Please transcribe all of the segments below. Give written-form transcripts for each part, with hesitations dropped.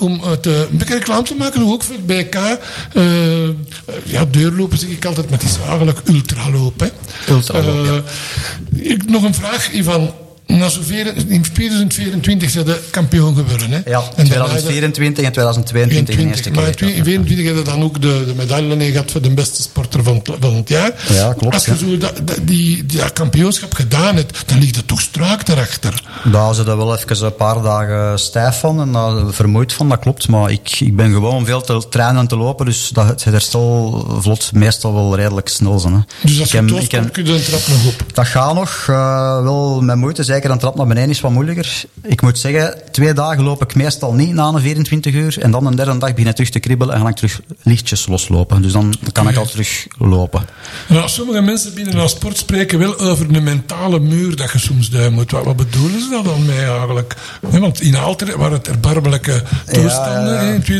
om een beetje reclame te maken, ook voor het BK. Deurlopen zeg ik altijd, maar het is eigenlijk ultraloop. Hè. Ultraloop, nog een vraag, Ivan. In 2024 zijn de kampioen geworden. Hè? Ja, in 2024 en 2022 de eerste keer. Maar in 2024 hebben we dan ook de medaille gehad voor de beste sporter van het jaar. Ja, klopt. Als je zo die kampioenschap gedaan hebt, dan ligt er toch strak daarachter. Daar zit er wel even een paar dagen stijf van en daar vermoeid van, dat klopt. Maar ik ben gewoon veel te trainen en te lopen, dus dat het herstel vlot meestal wel redelijk snel zijn. Hè. Dus als je toast kun je een trap nog op? Dat gaat nog, wel met moeite. Zeker een trap naar beneden is wat moeilijker. Ik moet zeggen, 2 dagen loop ik meestal niet na een 24 uur. En dan een derde dag begin ik terug te kribbelen en ga ik terug lichtjes loslopen. Dus dan kan ik al terug lopen. Nou, sommige mensen binnen de sport spreken wel over een mentale muur dat je soms duim moet. Wat bedoelen ze dat dan mee eigenlijk? Ja, want in Aalter waren het erbarmelijke toestanden. In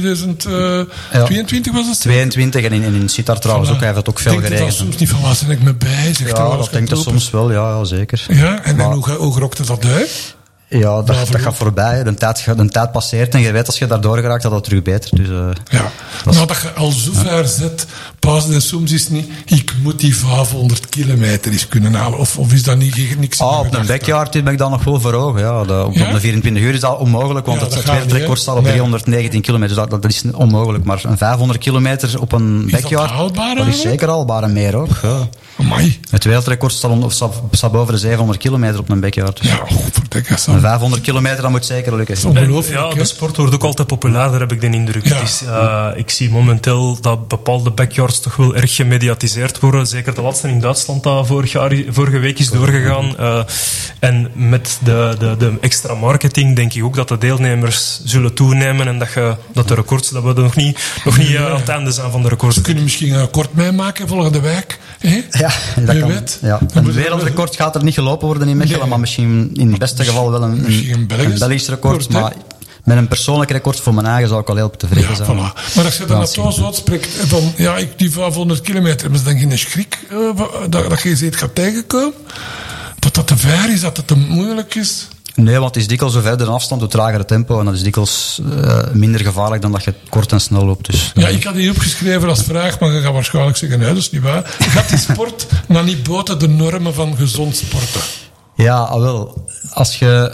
2022 was het? 22 en in Sittard trouwens ook. Hij heeft het ook veel geregend. Denk je soms niet van, waar ben ik mee bezig? Ja, dat denk ik soms wel. Ja, zeker. Ja, en hoe grokte dat uit? Ja, dat gaat voorbij. De tijd passeert en je weet als je daardoor geraakt dat het terug beter. Dus, dat je al zo ver zit, pas en soms is het niet, ik moet die 500 kilometer eens kunnen halen. Of is dat niet niks? Op een backyard ben ik dan nog wel voor ogen. Ja. Op de 24 uur is dat onmogelijk, want het wereldrecord staat op 319 kilometer. Dat is onmogelijk. Maar een 500 kilometer op een backyard, dat is zeker haalbaar en meer ook. Ja. Amai. Het wereldrecord staat boven de 700 kilometer op een backyard. Dus. Ja, verdikke. 500 kilometer, dat moet zeker lukken. De sport wordt ook altijd populairder, heb ik de indruk. Ja. Dus, ik zie momenteel dat bepaalde backyards toch wel erg gemediatiseerd worden. Zeker de laatste in Duitsland dat vorige week is doorgegaan. En met de extra marketing denk ik ook dat de deelnemers zullen toenemen en dat de records, dat we nog niet aan het einde zijn van de records. We kunnen misschien een kort meemaken volgende week. Ja, dat kan. Weet. Ja. Een wereldrecord gaat er niet gelopen worden in Mechelen, maar misschien in het beste geval wel een Belgisch record. Maar met een persoonlijk record voor mijn eigen zou ik al heel tevreden zijn. Voilà. Maar als je dan zo uitspreekt van, die 500 kilometer, is dan geen schrik dat je iets gaat tegenkomen? Dat te ver is, dat het te moeilijk is? Nee, want het is dikwijls zo verder een afstand, hoe trager het tempo. En dat is dikwijls minder gevaarlijk dan dat je kort en snel loopt. Dus, ja, ik had die opgeschreven als vraag, maar je gaat waarschijnlijk zeggen, nee, dat is niet waar. Gaat die sport nou niet buiten de normen van gezond sporten? Ja, wel. Als je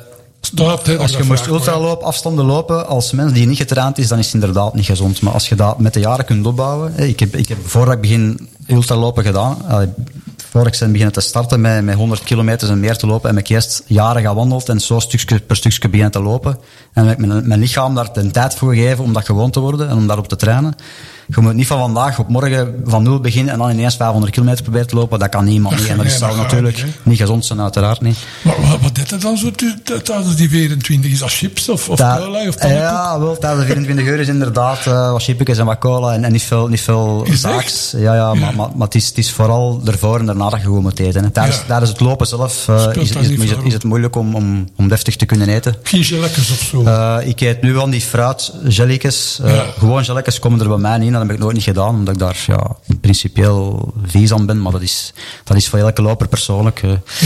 moest ultraloopafstanden lopen als mens die niet getraind is, dan is het inderdaad niet gezond. Maar als je dat met de jaren kunt opbouwen... Ik heb voordat ik begin ultralopen gedaan... Voor ik ben beginnen te starten met 100 kilometer en meer te lopen, en ik eerst jaren gewandeld en zo stukje per stukje beginnen te lopen. En heb ik mijn lichaam daar de tijd voor gegeven om dat gewoon te worden en om daarop te trainen. Je moet niet van vandaag op morgen van 0 beginnen en dan ineens 500 kilometer proberen te lopen. Dat kan niemand niet. En dat zou natuurlijk niet gezond zijn, uiteraard niet. Maar wat deed er dan zo tijdens die 24? Is dat chips of cola? Ja, wel, tijdens de 24 uur is inderdaad wat chipjes en wat cola en niet veel zaaks. Ja. Maar het is vooral ervoor en daarna dat je gewoon moet eten. Tijdens het lopen zelf is het moeilijk om deftig te kunnen eten. Geen gelletjes of zo? Ik eet nu wel die fruitgelletjes. Gewoon gelletjes komen er bij mij niet. Dat heb ik nooit niet gedaan, omdat ik daar principieel vies aan ben. Maar dat is voor elke loper persoonlijk.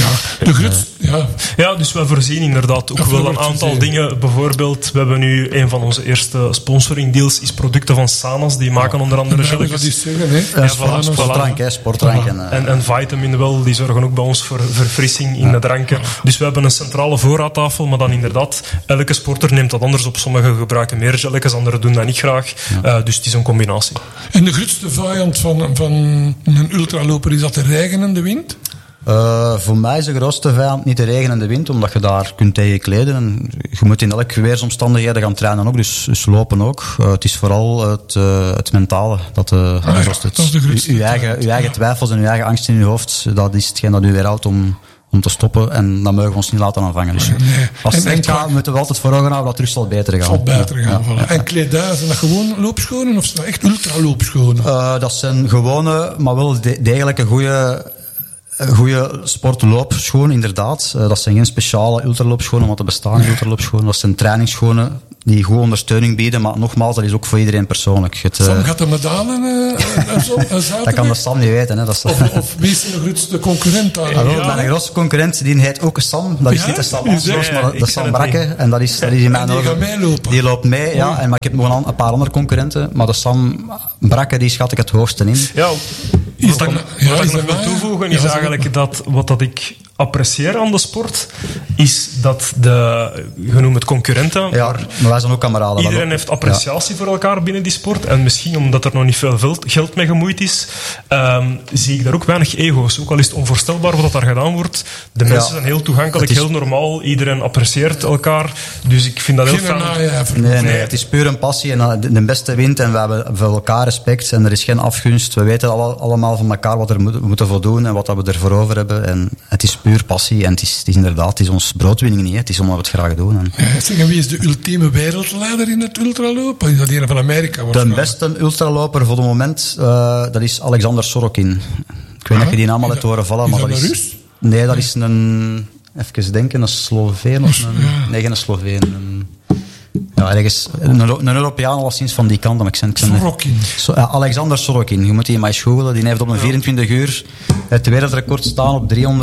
Ja, dus we voorzien inderdaad ook wel een aantal dingen. Bijvoorbeeld, we hebben nu een van onze eerste sponsoring deals is producten van Sanas. Die maken onder andere gelletjes. Sportdrank. En Vitamin wel, die zorgen ook bij ons voor verfrissing in de dranken. Dus we hebben een centrale voorraadtafel, maar dan inderdaad, elke sporter neemt dat anders op. Sommigen gebruiken meer gelletjes, anderen doen dat niet graag. Dus het is een combinatie. En de grootste vijand van een ultraloper, is dat de regen en de wind? Voor mij is de grootste vijand niet de regen en de wind, omdat je daar kunt tegen kleden. En je moet in elke weersomstandigheden gaan trainen ook, dus lopen ook. Het is vooral het mentale dat is de grootste. Je eigen twijfels en je eigen angst in je hoofd, dat is hetgeen dat u weerhoudt om te stoppen, en dat mogen we ons niet laten aanvangen. Dus als het echt gaat, moeten we altijd voor ogen houden dat het terug zal beter gaan. Voilà. En kledij, zijn dat gewoon loopschoenen of zijn dat echt ultraloopschoenen? Dat zijn gewone, maar wel degelijke goede sportloopschoenen, inderdaad. Dat zijn geen speciale ultraloopschoenen, want er bestaan ultraloopschoenen. Dat zijn trainingsschoenen die goede ondersteuning bieden, maar nogmaals, dat is ook voor iedereen persoonlijk. Sam gaat de medalen Dat kan de Sam niet weten. Hè. Of wie is de grootste concurrent daar? Mijn grootste concurrent, die heet ook Sam. Dat is niet de Sam Ansloos, maar de Sam Brakke. En dat is in mijn ogen... Die loopt mee, ja. Maar ik heb nog een paar andere concurrenten. Maar de Sam Brakke, die schat ik het hoogste in. Ja, wat ik nog wil toevoegen is eigenlijk dat wat ik apprecieer aan de sport, is dat je noemt het concurrenten. Ja, maar wij zijn ook kameraden. Iedereen heeft appreciatie voor elkaar binnen die sport. En misschien omdat er nog niet veel geld mee gemoeid is, zie ik daar ook weinig ego's. Ook al is het onvoorstelbaar wat daar gedaan wordt. De mensen zijn heel toegankelijk, heel normaal. Iedereen apprecieert elkaar. Dus ik vind dat heel fijn. Nee, het is puur een passie en de beste wint en we hebben voor elkaar respect en er is geen afgunst. We weten allemaal van elkaar wat we moeten voldoen en wat we ervoor over hebben. En het is puur passie en het is inderdaad, het is ons broodwinning niet. Het is omdat we het graag doen. En wie is de ultieme wereldleider in het ultralopen? Is dat een van Amerika? De beste ultraloper voor het moment, dat is Alexander Sorokin. Ik weet niet of je die naam al hebt horen vallen. Is dat een Rus? Nee, dat is een... Even denken, een Sloveen of een... Nee, geen Sloveen. Ja, ergens een Europeaan alleszins van die kant. Sorokin. Alexander Sorokin. Je moet die maar eens googlen. Die heeft op een 24 uur het wereldrecord staan op 319,5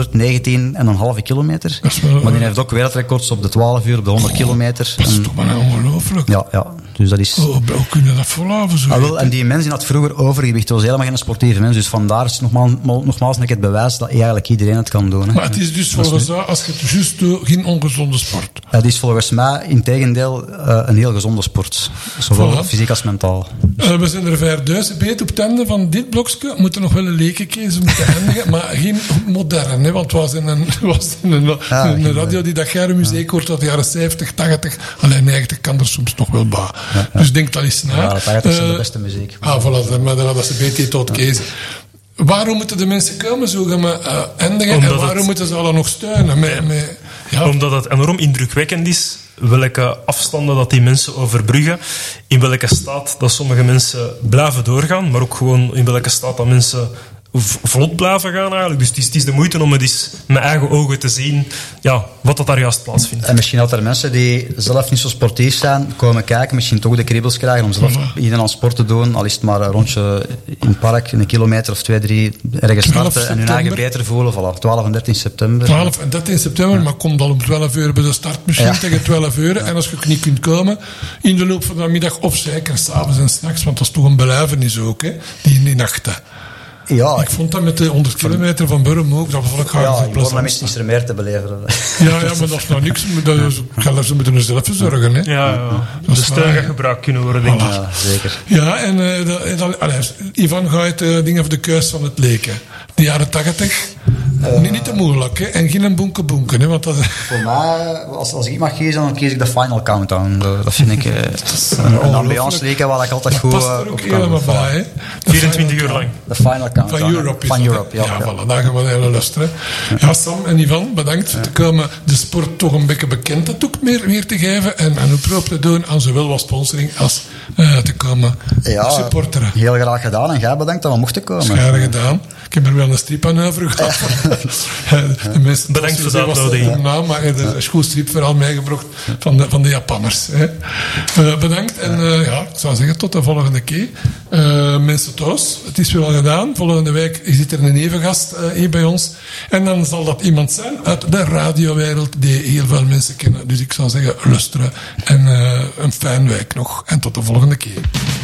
kilometer. Maar die heeft ook wereldrecords op de 12 uur, op de 100 kilometer. Dat is toch maar ongelooflijk. Ja. Dus dat is... hoe kun je dat volhouden? Zo en die mens die had vroeger overgewicht. Was helemaal geen sportieve mens. Dus vandaar is nogmaals een keer het bewijs dat eigenlijk iedereen het kan doen. Hè. Maar het is dus volgens jou, als je het juist doet, geen ongezonde sport? Het is volgens mij, integendeel, een heel gezonde sport. Zowel fysiek als mentaal. We zijn er 5000 beet op het einde van dit blokje. We moeten nog wel een lekenkees moeten eindigen. Maar geen modern, hè, want het was een radio die dat Gerre muziek hoort uit de jaren 70, 80, alleen 90 kan er soms nog wel bij. Dus ik denk dat is na. Ja, dat 80 is de beste muziek. Voilà, maar dat is een BT tot kezen. Waarom moeten de mensen komen zo gaan we eindigen en waarom moeten ze allen nog steunen? Omdat het enorm indrukwekkend is welke afstanden dat die mensen overbruggen, in welke staat dat sommige mensen blijven doorgaan, maar ook gewoon in welke staat dat mensen vlot blijven gaan eigenlijk. Dus het is de moeite om het eens met eigen ogen te zien wat dat daar juist plaatsvindt. En misschien dat er mensen die zelf niet zo sportief zijn, komen kijken, misschien toch de kriebels krijgen om zelf iedereen aan sport te doen. Al is het maar een rondje in het park, een kilometer of 2, 3 ergens starten en hun eigen beter voelen. Voilà, 12 en 13 september. 12 en 13 september, maar kom dan om 12 uur bij de start misschien tegen 12 uur. En als je niet kunt komen, in de loop van de middag of zeker s'avonds en s'nachts, want dat is toch een belevenis ook, hè, die nachten. Ja, ik vond dat met de 100 kilometer van Burm ook, dat vond ik graag ik hoor mensen is er meer te beleven. Ja, maar dat is nou niks. Ze moeten er zelf voor zorgen. Hè. Ja. De steun gaat gebruikt kunnen worden, denk ik. Ja, zeker. Ja, en Ivan gaat dingen voor de keus van het leken. De jaren 80. Niet te moeilijk, hè. En geen bonken, hè. Want dat... Voor mij, als ik mag kiezen, dan kies ik de Final Countdown. Dat vind ik een ambiance leken waar ik altijd goed past er ook helemaal bij, hè. 24 uur lang. De Final Countdown. Van Europe, ja. Voilà, daar gaan we de hele luisteren. Ja, Sam en Ivan, bedankt voor te komen. De sport toch een beetje bekend ook meer te geven. En een oproep te doen aan zowel wat sponsoring als te komen supporteren. Heel graag gedaan. En jij bedankt dat we mochten komen. Graag gedaan. Ik heb er wel een strip aan overgehad. Bedankt voor de uitnodiging. Maar er is een goed stripverhaal meegebracht van de Japanners. Hè. Bedankt. En ik zou zeggen tot de volgende keer. Mensen thuis, het is wel gedaan. Volgende week zit er een evengast hier bij ons. En dan zal dat iemand zijn uit de radiowereld die heel veel mensen kennen. Dus ik zou zeggen, luisteren. En een fijne week nog. En tot de volgende keer.